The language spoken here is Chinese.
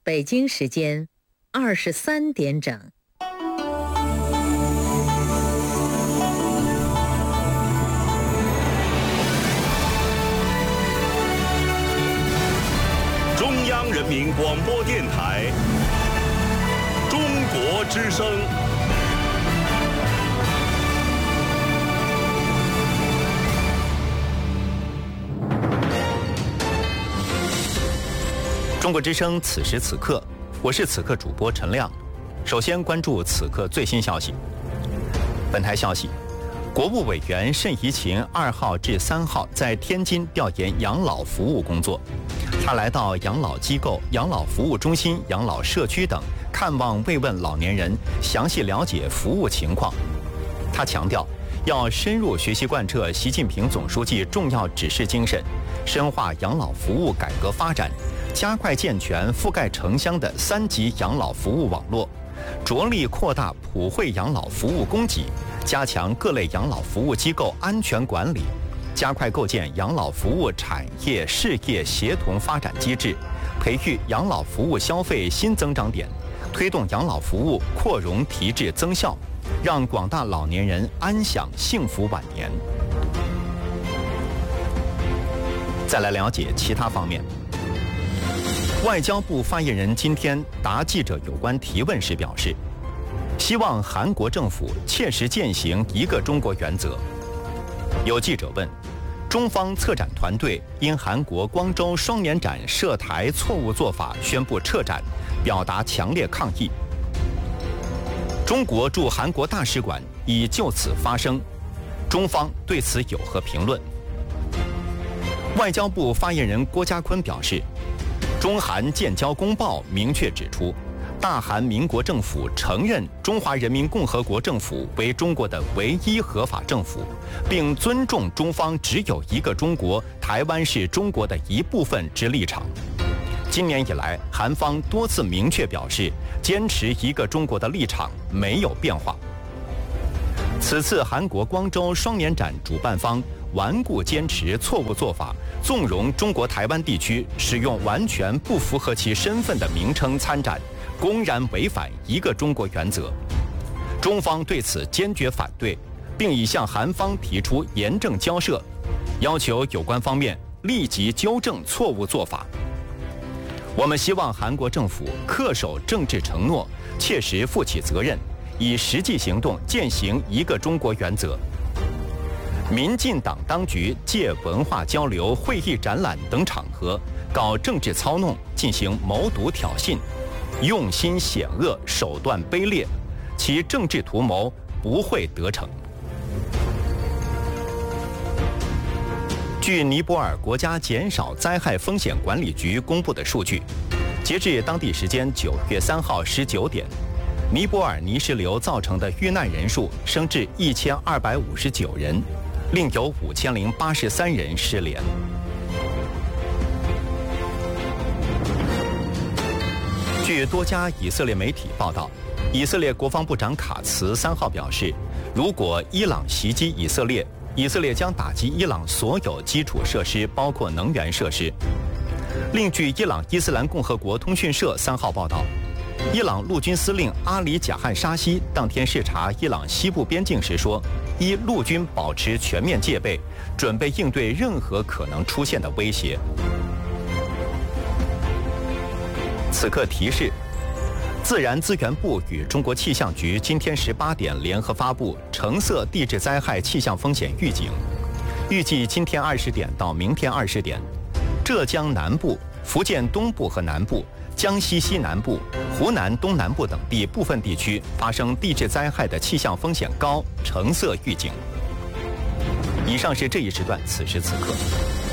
北京时间23点整。 中央人民广播电台中国之声。 中国之声此时此刻，我是此刻主播陈亮。首先关注此刻最新消息。本台消息，国务委员谌贻琴2号至3号在天津调研养老服务工作。他来到养老机构、养老服务中心、养老社区等看望慰问老年人，详细了解服务情况。他强调，要深入学习贯彻习近平总书记重要指示精神，深化养老服务改革发展，加快健全覆盖城乡的3级养老服务网络，着力扩大普惠养老服务供给，加强各类养老服务机构安全管理，加快构建养老服务产业事业协同发展机制，培育养老服务消费新增长点，推动养老服务扩容提质增效，让广大老年人安享幸福晚年。再来了解其他方面。外交部发言人今天答记者有关提问时表示，希望韩国政府切实践行一个中国原则。有记者问，中方策展团队因韩国光州双年展涉台错误做法宣布撤展，表达强烈抗议。中国驻韩国大使馆已就此发声，中方对此有何评论？外交部发言人郭家坤表示，中韩建交公报明确指出，大韩民国政府承认中华人民共和国政府为中国的唯一合法政府，并尊重中方只有一个中国，台湾是中国的一部分之立场。今年以来，韩方多次明确表示，坚持一个中国的立场没有变化。此次韩国光州双年展主办方顽固坚持错误做法，纵容中国台湾地区使用完全不符合其身份的名称参展，公然违反一个中国原则。中方对此坚决反对，并已向韩方提出严正交涉，要求有关方面立即纠正错误做法。我们希望韩国政府恪守政治承诺，切实负起责任，以实际行动践行一个中国原则。民进党当局借文化交流、会议展览等场合搞政治操弄，进行谋独挑衅，用心险恶，手段卑劣，其政治图谋不会得逞。据尼泊尔国家减少灾害风险管理局公布的数据，截至当地时间9月3号19点，尼泊尔泥石流造成的遇难人数升至1259人，另有5083人失联。据多家以色列媒体报道，以色列国防部长卡茨3号表示，如果伊朗袭击以色列，以色列将打击伊朗所有基础设施，包括能源设施。另据伊朗伊斯兰共和国通讯社3号报道，伊朗陆军司令阿里贾汉沙希当天视察伊朗西部边境时说，依陆军保持全面戒备，准备应对任何可能出现的威胁。此刻提示，自然资源部与中国气象局今天18点联合发布橙色地质灾害气象风险预警，预计今天20点到明天20点，浙江南部、福建东部和南部、江西西南部、湖南东南部等地部分地区发生地质灾害的气象风险高，橙色预警。以上是这一时段此时此刻。